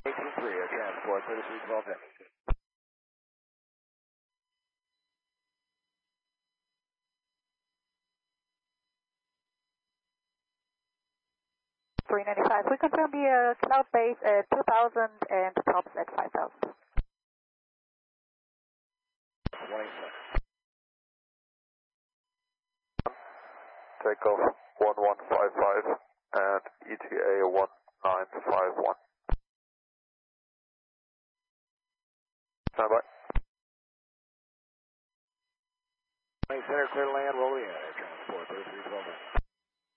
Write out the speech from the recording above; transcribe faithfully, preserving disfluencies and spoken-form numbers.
eighteen three, a transport, thirty-three twelve X. three ninety-five, we confirm the uh, cloud base at two thousand and tops at five thousand. twenty-six. Takeoff one one five five and E T A one nine five one. Stand by. Center clear to land,